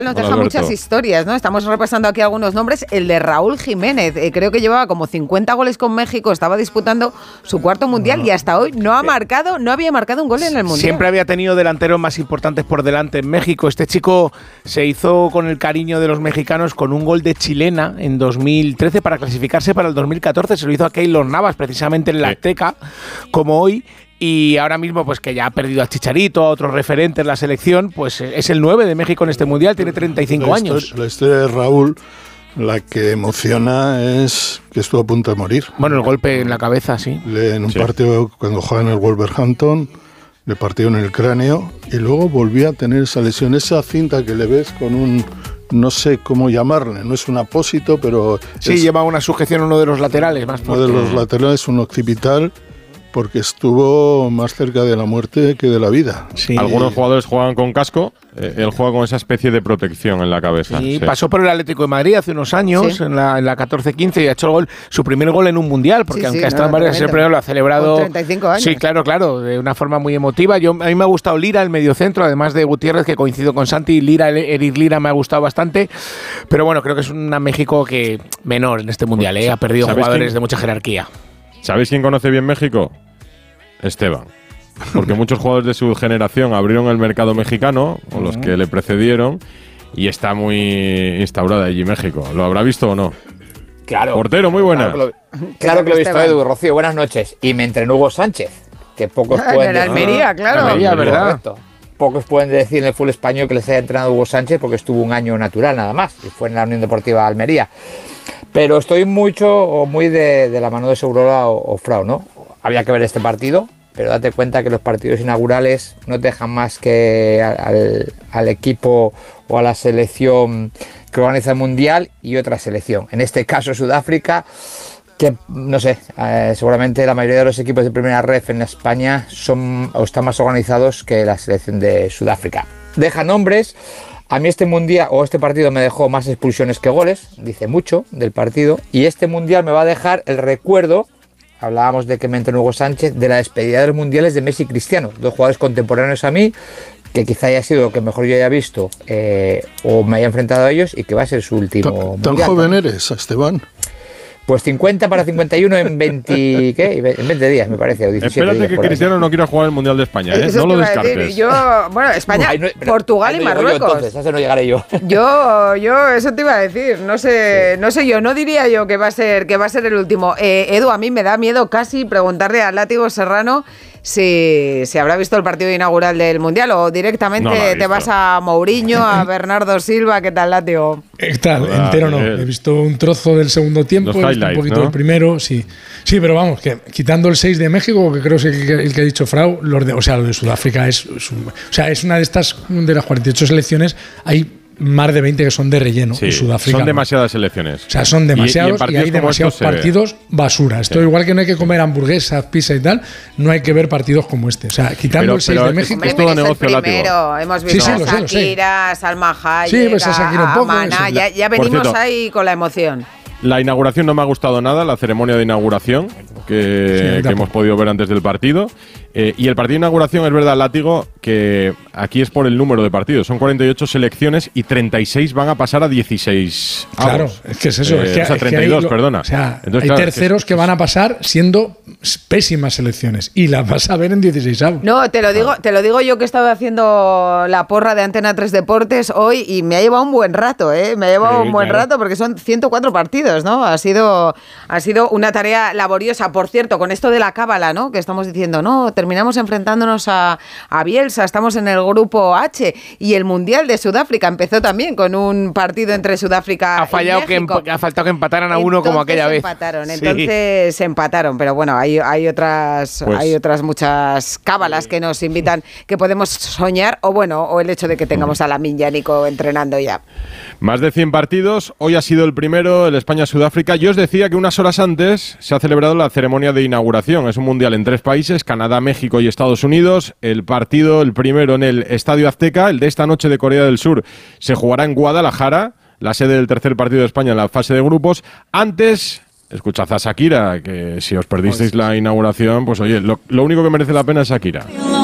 Nos deja muchas historias, ¿no? Estamos repasando aquí algunos nombres. El de Raúl Jiménez, creo que llevaba como 50 goles con México, estaba disputando su cuarto mundial y hasta hoy no había marcado un gol en el mundial. Siempre había tenido delanteros más importantes por delante en México. Este chico se hizo con el cariño de los mexicanos con un gol de chilena en 2013 para clasificarse para el 2014. Se lo hizo a Keylor Navas, precisamente en la Azteca, como hoy. Y ahora mismo, pues que ya ha perdido a Chicharito, a otros referentes en la selección, pues es el 9 de México en este mundial, tiene 35 años. La historia de Raúl, la que emociona es que estuvo a punto de morir. Bueno, el golpe en la cabeza, sí. En un partido, cuando jugaba en el Wolverhampton, le partieron el cráneo y luego volvió a tener esa lesión, esa cinta que le ves con un... No sé cómo llamarle, no es un apósito, pero... Sí, lleva una sujeción a uno de los laterales más fuerte. Uno de los laterales, un occipital, porque estuvo más cerca de la muerte que de la vida. Sí. Algunos jugadores juegan con casco, él juega con esa especie de protección en la cabeza. Sí, pasó por el Atlético de Madrid hace unos años, en la 14-15, y ha hecho su primer gol en un mundial, porque aunque ha estado en varias, siempre lo ha celebrado. Con 35 años. Sí, claro, de una forma muy emotiva. A mí me ha gustado Lira, el mediocentro, además de Gutiérrez, que coincido con Santi. Eric Lira me ha gustado bastante, pero bueno, creo que es una México que menor en este mundial, ha perdido jugadores de mucha jerarquía. ¿Sabéis quién conoce bien México? Esteban. Porque muchos jugadores de su generación abrieron el mercado mexicano, o los que le precedieron, y está muy instaurada allí México. ¿Lo habrá visto o no? Claro. Portero, muy buena. Claro que lo he visto, Edu. Rocío, buenas noches. Y me entrenó Hugo Sánchez, que pocos pueden decir. En Almería, claro. Almería, ¿verdad? Correcto. Pocos pueden decir en el fútbol español que les haya entrenado Hugo Sánchez porque estuvo un año natural nada más, y fue en la Unión Deportiva Almería. Pero estoy muy de la mano de Segurola o Frau, ¿no? Había que ver este partido, pero date cuenta que los partidos inaugurales no te dejan más que al equipo o a la selección que organiza el Mundial y otra selección. En este caso Sudáfrica, que no sé, seguramente la mayoría de los equipos de primera ref en España están más organizados que la selección de Sudáfrica. Deja nombres. A mí este mundial o este partido me dejó más expulsiones que goles, dice mucho del partido, y este mundial me va a dejar el recuerdo, hablábamos de que me entrenó Hugo Sánchez, de la despedida de los mundiales de Messi y Cristiano, dos jugadores contemporáneos a mí, que quizá haya sido lo que mejor yo haya visto o me haya enfrentado a ellos y que va a ser su último ¿Tan mundial. joven eres, Esteban? Pues 50 para 51 en 20, ¿qué? En 20 días, me parece, o 17 Espérate días, que Cristiano no quiera jugar el Mundial de España, ¿eh? No lo descartes. España, Portugal y Marruecos. Entonces, no llegaré yo. Yo eso te iba a decir, no sé yo, no diría yo que va a ser el último. Edu, a mí me da miedo casi preguntarle a Látigo Serrano si habrá visto el partido inaugural del Mundial o directamente te vas a Mourinho, a Bernardo Silva. ¿Qué tal, Látigo? ¿Qué tal? Entero no. He visto un trozo del segundo tiempo, he visto un poquito del primero, sí. Sí, pero vamos, que quitando el 6 de México, que creo que es el que ha dicho Frau, lo de Sudáfrica es una de estas, de las 48 selecciones, hay más de 20 que son de relleno. Sí, y Sudáfrica son demasiadas selecciones. O sea, son demasiados y hay demasiados partidos basura. Esto igual que no hay que comer hamburguesas, pizza y tal, no hay que ver partidos como este. O sea, quitando el 6 de México... Es todo negocio primero. Hemos visto a Shakira, Salma Hayek, a Maná, ya venimos ahí con la emoción. La inauguración no me ha gustado nada, la ceremonia de inauguración que hemos podido ver antes del partido. Y el partido de inauguración, es verdad, Látigo, que aquí es por el número de partidos. Son 48 selecciones y 36 van a pasar a 16. Claro, es que es eso. O sea, 32, perdona. O sea, entonces, hay terceros que van a pasar siendo pésimas selecciones y las vas a ver en 16avos. No, te lo digo yo que estaba haciendo la porra de Antena 3 Deportes hoy y me ha llevado un buen rato, Me ha llevado un buen rato porque son 104 partidos, ¿no? Ha sido una tarea laboriosa. Por cierto, con esto de la cábala, ¿no? Que estamos diciendo, no, terminamos enfrentándonos a Bielsa, estamos en el grupo H y el Mundial de Sudáfrica empezó también con un partido entre Sudáfrica y México. Ha faltado que empataran a uno como aquella vez. Entonces empataron, pero bueno, hay otras muchas cábalas que nos invitan, que podemos soñar, o el hecho de que tengamos a Lamine y a Nico entrenando ya. Más de 100 partidos, hoy ha sido el primero, el España-Sudáfrica. Yo os decía que unas horas antes se ha celebrado la ceremonia de inauguración. Es un mundial en 3 países, Canadá, México y Estados Unidos. El partido, el primero en el Estadio Azteca, el de esta noche de Corea del Sur, se jugará en Guadalajara, la sede del tercer partido de España en la fase de grupos. Antes, escuchad a Shakira, que si os perdisteis la inauguración, pues oye, lo único que merece la pena es Shakira.